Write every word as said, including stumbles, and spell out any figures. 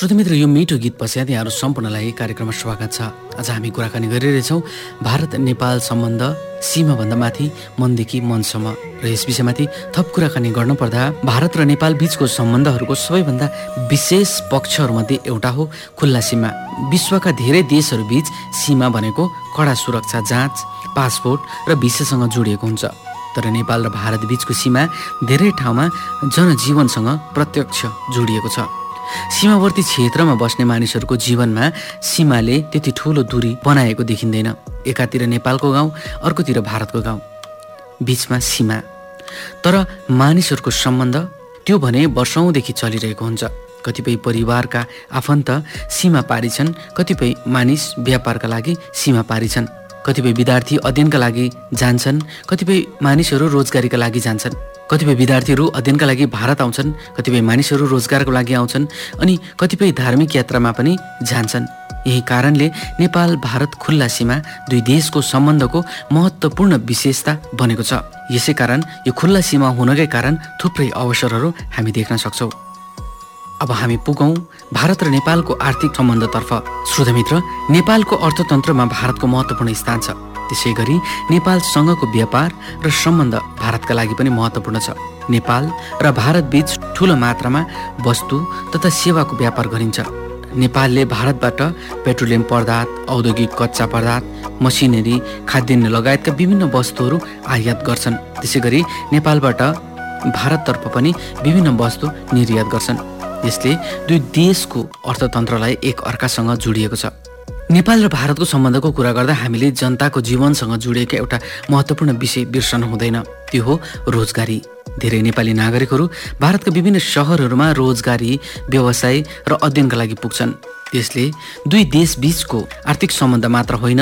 श्रोतामित्र, यो मिठो गीत पश्चात यहाँहरू सम्पूर्णलाई कार्यक्रममा स्वागत छ। आज हामी कुराकानी गरिरहेछौँ भारत नेपाल सम्बन्ध सीमाभन्दा माथि मनदेखि मनसम्म र यस विषयमाथि थप कुराकानी गर्नुपर्दा भारत र नेपाल बीचको सम्बन्धहरूको सबैभन्दा विशेष पक्षहरूमध्ये एउटा हो खुल्ला सीमा। विश्वका धेरै देशहरू बीच सीमा भनेको कडा सुरक्षा जाँच, पासपोर्ट र भिसासँग जोडिएको हुन्छ। तर नेपाल र भारत बीचको सीमा धेरै ठाउँमा जनजीवनसँग प्रत्यक्ष जोडिएको छ। सीमावर्ती क्षेत्रमा बस्ने मानिसहरूको जीवनमा सीमाले त्यति ठुलो दूरी बनाएको देखिँदैन। एकातिर नेपालको गाउँ, अर्कोतिर भारतको गाउँ, बीचमा सीमा। तर मानिसहरूको सम्बन्ध त्यो भने वर्षौँदेखि चलिरहेको हुन्छ। कतिपय परिवारका आफन्त सीमा पारी छन्, कतिपय मानिस व्यापारका लागि सीमा पारी छन्, कतिपय विद्यार्थी अध्ययनका लागि जान्छन्, कतिपय मानिसहरू रोजगारीका लागि जान्छन्, कतिपय विद्यार्थीहरू अध्ययनका लागि भारत आउँछन्, कतिपय मानिसहरू रोजगारको लागि आउँछन्, अनि कतिपय धार्मिक यात्रामा पनि जान्छन्। यही कारणले नेपाल भारत खुल्ला सीमा दुई देशको सम्बन्धको महत्त्वपूर्ण विशेषता बनेको छ। यसै कारण यो खुल्ला सीमा हुनकै कारण थुप्रै अवसरहरू हामी देख्न सक्छौँ। अब हामी पुगौँ भारत र नेपालको आर्थिक सम्बन्धतर्फ। श्रोतामित्र, नेपालको अर्थतन्त्रमा भारतको महत्त्वपूर्ण स्थान छ। त्यसै गरी नेपालसँगको व्यापार र सम्बन्ध भारतका लागि पनि महत्त्वपूर्ण छ। नेपाल र भारत बीच ठुलो मात्रामा वस्तु तथा सेवाको व्यापार गरिन्छ। नेपालले भारतबाट पेट्रोलियम पदार्थ, औद्योगिक कच्चा पदार्थ, मसिनरी, खाद्यान्न लगायतका विभिन्न वस्तुहरू आयात गर्छन्। त्यसै गरी नेपालबाट भारततर्फ पनि विभिन्न वस्तु निर्यात गर्छन्। यसले दुई देशको अर्थतन्त्रलाई एक अर्कासँग जोडिएको छ। नेपाल र भारतको सम्बन्धको कुरा गर्दा हामीले जनताको जीवनसँग जोडिएका एउटा महत्त्वपूर्ण विषय बिर्सनु हुँदैन। त्यो हो रोजगारी। धेरै नेपाली नागरिकहरू भारतका विभिन्न सहरहरूमा रोजगारी, व्यवसाय र अध्ययनका लागि पुग्छन्। त्यसले दुई देश बीचको आर्थिक सम्बन्ध मात्र होइन,